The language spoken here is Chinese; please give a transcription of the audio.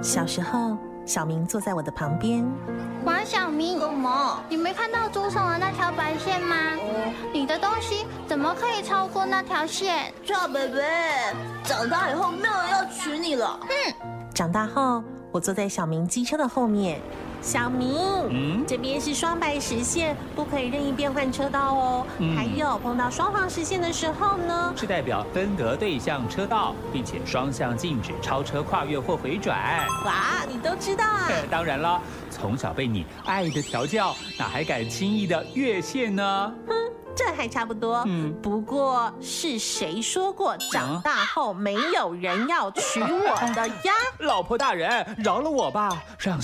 小时候，小明坐在我的旁边。 王小明， 干嘛？ 你没看到猪手的那条白线吗？你的东西怎么可以超过那条线？ 赵北北，长大以后没有人要娶你了。 长大后，我坐在小明机车的后面。小明，这边是双白实线，不可以任意变换车道哦。还有碰到双黄实线的时候呢， 是代表分隔对向车道，并且双向禁止超车跨越或回转。 哇，你都知道啊？ 当然了，从小被你爱的调教，哪还敢轻易的越线呢？ 这还差不多。不过是谁说过长大后没有人要娶我的呀？ 老婆大人，饶了我吧，让